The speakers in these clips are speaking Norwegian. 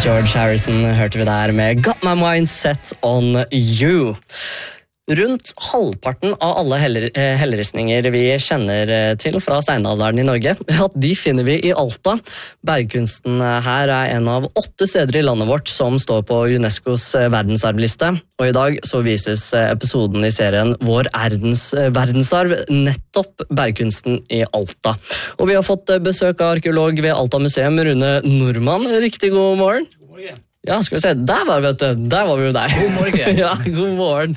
George Harrison hørte vi der med Got My Mind Set On You. Rundt halvparten av alle helleristninger vi kjenner til fra steinalderen i Norge, de finner vi i Alta. Bergkunsten her en av 8 steder i landet vårt som står på UNESCOs verdensarvliste. Og i dag så vises episoden i serien Vår verdensarv, nettopp bergkunsten i Alta. Og vi har fått besøk av arkeolog ved Alta museum, Rune Normann. Riktig god morgen. God morgen. Ja, skal vi se. Der var vi jo der. God morgen. Ja, god morgen.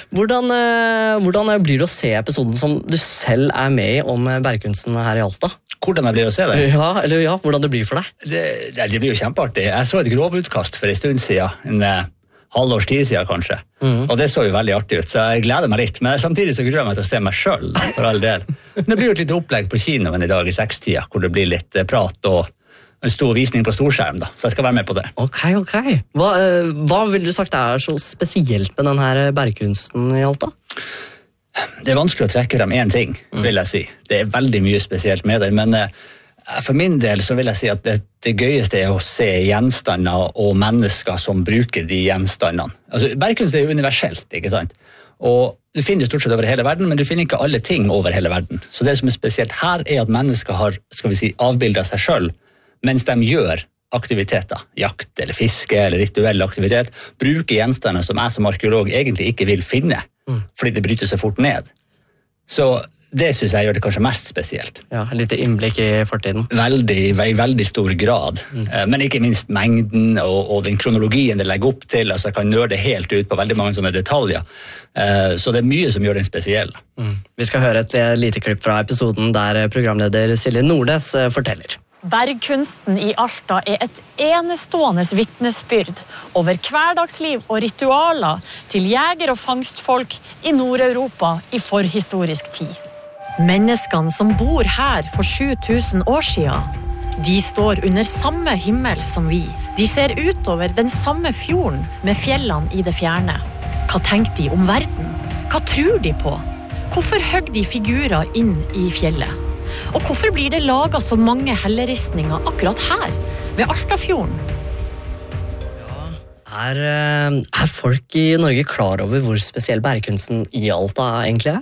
Hvordan blir det å se episoden som du selv med i om bergkunsten her i Alta? Hvordan det blir å se det? Ja, hvordan det blir for deg? Det blir jo kjempeartig. Jeg så et grovutkast for en stund siden, en halvårs tid siden kanskje. Og det så jo veldig artig ut, så jeg gleder meg litt. Men samtidig så gruer jeg meg til å se meg selv, for all del. Det blir jo et lite opplegg på kinoen i dag i 6-tida, hvor det blir litt prat og en stor visning på storskjerm, da. Så jeg skal være med på det. Ok. Hva vil du sagt så spesielt med denne bergkunsten i Alta? Det vanskelig å trekke frem en ting, vil jeg si. Det veldig mye spesielt med det, men for min del så vil jeg si at det gøyeste å se gjenstander og mennesker som bruker de gjenstandene. Altså, bergkunst jo universelt, ikke sant? Og du finner stort sett over hele verden, men du finner ikke alle ting over hele verden. Så det som spesielt her at mennesker har, skal vi si, avbildet seg selv, mens de gjør aktiviteter, jakt eller fiske eller rituell aktivitet, bruker gjenstander som jeg som arkeolog egentlig ikke vil finne, fordi det bryter seg fort ned. Så det synes jeg gjør det kanskje mest spesielt. Ja, litt innblikk i fortiden. I veldig stor grad. Men ikke minst mengden og den kronologien det legger opp til, altså jeg kan nørde helt ut på veldig mange sånne detaljer. Så det mye som gjør den spesiell. Vi skal høre et lite klipp fra episoden der programleder Silje Nordnes forteller. Bergkunsten i Alta et enestående vittnesbyrd over hverdagsliv og ritualer til jeger- og fangstfolk i Nord-Europa i forhistorisk tid. Menneskene som bor her for 7000 år siden, de står under samme himmel som vi. De ser utover den samme fjorden med fjellene i det fjerne. Hva tenker de om verden? Hva tror de på? Hvorfor hugger de figurer inn i fjellet? Og hvorfor blir det laget så mange helleristninger akkurat her, ved Altafjorden? Er folk i Norge klar over hvor spesiell bergkunsten i Alta egentlig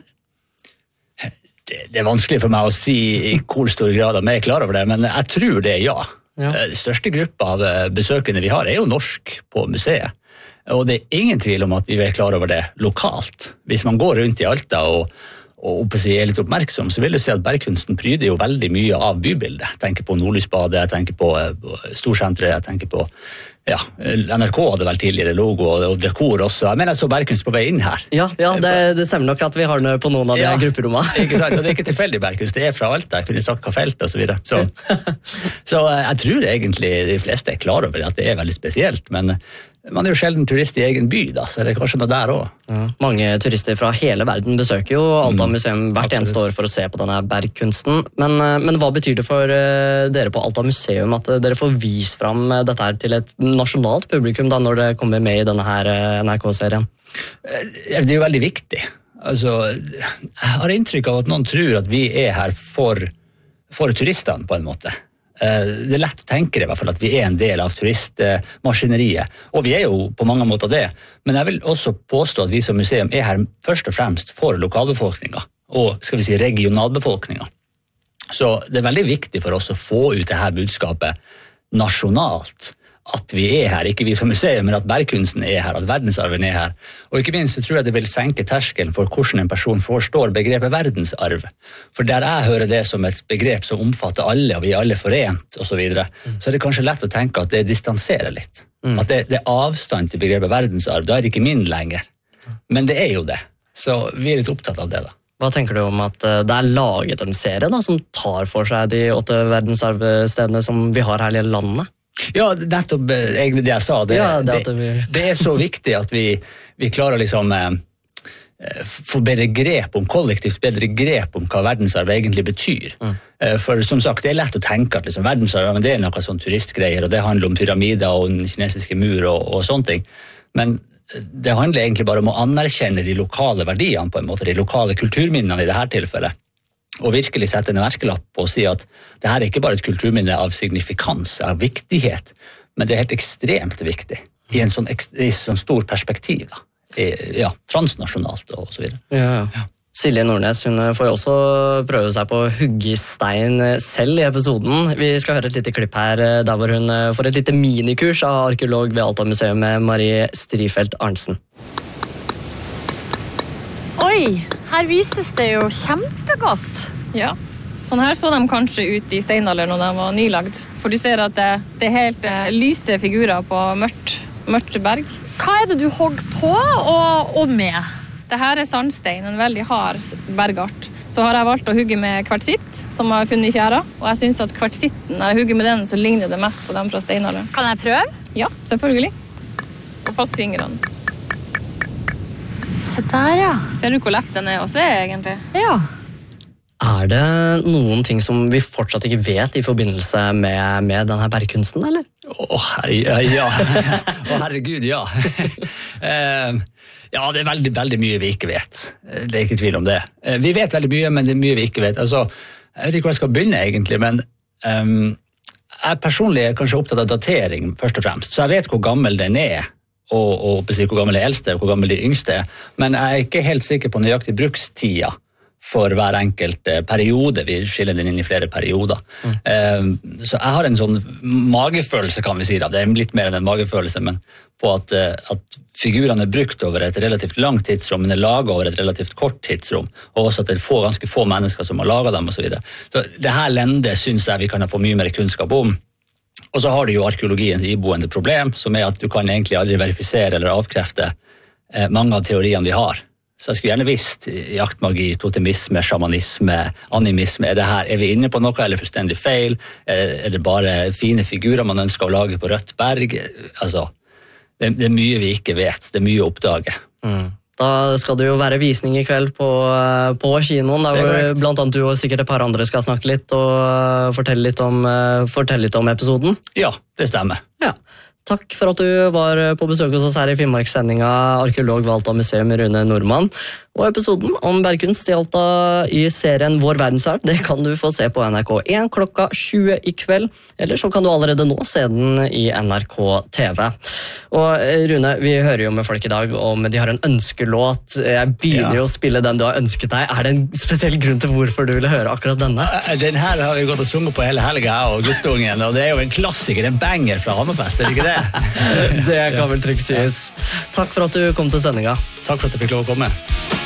Det vanskelig for meg å si i hvor stor grad de klar over det, men jeg tror det ja. Den største gruppa av besøkende vi har jo norsk på museet. Og det ingen tvil om at vi klar over det lokalt. Hvis man går rundt i Alta og litt oppmerksom, så vil du se at bergkunsten pryder jo veldig mye av bybildet. Jeg tenker på Nordlysbadet, jeg tenker på Storsenteret, jeg tenker på NRK hadde vel tidligere logo og dekor også. Jeg mener jeg så bergkunst på vei inn her. Ja, det stemmer nok at vi har den på noen av de grupperommene. Ikke sant, og det ikke tilfeldig bergkunst, det fra Alta, jeg kunne sagt hva felt og så videre. Så jeg tror egentlig de fleste klar over at det veldig spesielt, men man jo sjelden turist i egen by, da, så det kanskje noe der også. Ja, mange turister fra hele verden besøker jo Alta museum hvert eneste år for å se på denne bergkunsten. Men hva betyr det for dere på Alta museum at dere får vise fram dette her til et nasjonalt publikum da, når det kommer med i denne her NRK-serien? Det jo veldig viktig. Altså, jeg har inntrykk av at noen tror at vi her for turistene på en måte. Det lett å tenke i hvert fall at vi en del av turistmaskineriet, og vi jo på mange måter det, men jeg vil også påstå at vi som museum her først og fremst for lokalbefolkninga, og skal vi si regionalbefolkninga. Så det veldig viktig for oss å få ut det her budskapet nasjonalt, at vi her, ikke vi som museum, men at bergkunsten her, at verdensarven her. Og ikke minst så tror jeg det vil senke terskelen for hvordan en person forstår begrepet verdensarv. For der jeg hører det som et begrep som omfatter alle, og vi alle forent, og så videre, så det kanskje lett å tenke at det distanserer litt. At det avstand til begrepet verdensarv, da det ikke min lenger. Men det jo det. Så vi litt opptatt av det da. Hva tenker du om at det laget en serie da, som tar for seg de 8 verdensarvstedene som vi har her i landet? Ja, nettopp egentlig det jeg sa. Det så viktig at vi klarer liksom få bedre grep om, kollektivt bedre grep om hva verdensarv egentlig betyr. For som sagt, det lett å tenke at liksom, verdensarv det noe sånn turistgreier, og det handler om pyramider og den kinesiske mur og sånne ting. Men det handler egentlig bare om å anerkjenne de lokale verdiene på en måte, de lokale kulturminnene i dette tilfellet. Og virkelig sette en merkelapp på å si at det her ikke bare et kulturminne av signifikans, av viktighet, men det helt ekstremt viktig i en sånn stor perspektiv, da. Transnasjonalt og så videre. Ja. Silje Nordnes, hun får jo også prøve seg på å hugge i stein selv i episoden. Vi skal høre et lite klipp her, der hvor hun får et lite minikurs av arkeolog ved Alta-museet med Marie Strifeldt Arntzen. Oi, her vises det jo kjempegodt. Ja, sånn her så de kanskje ut i steinalderen når de var nylagd. For du ser at det er helt lyse figurer på mørkt berg. Hva er det du hogger på og med? Dette sandstein, en veldig hard bergart. Så har jeg valgt å hugge med kvartsitt, som jeg har funnet i fjæra. Og jeg synes at kvartsitten, når jeg hugger med den, så ligner det mest på dem fra steinalderen. Kan jeg prøve? Ja, selvfølgelig. Og pass fingrene. Se der, ja. Ser du hvor lett den er å se, egentlig? Ja. Er det noen ting som vi fortsatt ikke vet i forbindelse med denne bergkunsten, eller? Herregud, ja. Ja, det er veldig, veldig mye vi ikke vet. Det er ikke tvil om det. Vi vet veldig mye, men det er mye vi ikke vet. Altså, jeg vet ikke hvor jeg skal begynne egentlig, men jeg personlig er kanskje opptatt av datering, først og fremst. Så jeg vet hvor gammel den er, og hvor gammel de eldste, og hvor gammel de yngste er. Men jeg er ikke helt sikker på nøyaktig brukstida for hver enkelt periode. Vi skiller den inn i flere perioder. Så jeg har en sånn magefølelse, kan vi si da. Det er litt mer enn en magefølelse, men på at figurene er brukt over et relativt langt tidsrom, men er laget over et relativt kort tidsrom, og også at det er ganske få mennesker som har laget dem, og så videre. Så det her lendet synes jeg vi kan få mye mer kunnskap om. Og så har du jo arkeologiens iboende problem, som er at du kan egentlig aldri verifisere eller avkrefte mange av teoriene vi har. Så jeg skulle gjerne visst jaktmagi, totemisme, shamanisme, animisme. Er vi inne på noe, eller fullstendig feil? Er det bare fine figurer man ønsker å lage på rødt berg? Altså, det er mye vi ikke vet. Det er mye å oppdage. Da skal det jo være visning i kveld på kinoen, der hvor blant annet du og sikkert et par andre skal snakke litt og fortelle litt om episoden. Ja, det stemmer. Ja. Takk for at du var på besøk hos oss her i Finnmarkssendinga Arkeolog ved Alta-museum Rune Nordmann. Og episoden om bergkunst i Alta i serien Vår verdensart, det kan du få se på NRK1 klokka 20 i kveld, eller så kan du allerede nå se den i NRK TV. Og Rune, vi hører jo med folk i dag om de har en ønskelåt. Jeg begynner jo å spille den du har ønsket deg. Er det en spesiell grunn til hvorfor du ville høre akkurat denne? Den her har vi gått og sunget på hele helga, og guttungen, og det er jo en klassiker, en banger fra Hammerfest, er det ikke det? Det kan vel trygt sies. Takk for at du kom til sendinga. Takk for at jeg fikk lov å komme.